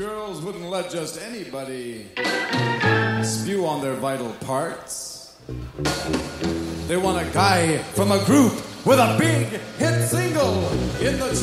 girls wouldn't let just anybody spew on their vital parts. They want a guy from a group with a big hit single in the